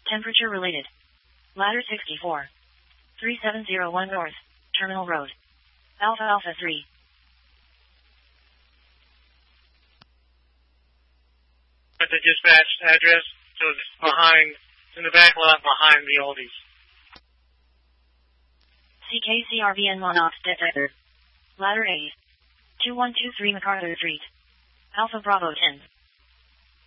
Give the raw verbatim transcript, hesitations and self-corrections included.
Temperature related. Ladder sixty-four. three seven zero one North, Terminal Road. Alpha Alpha three. At the dispatch address, so it's behind, in the back lot behind the oldies. C K C R V N Monox detector. Ladder eight. two one two three MacArthur Street. Alpha Bravo ten.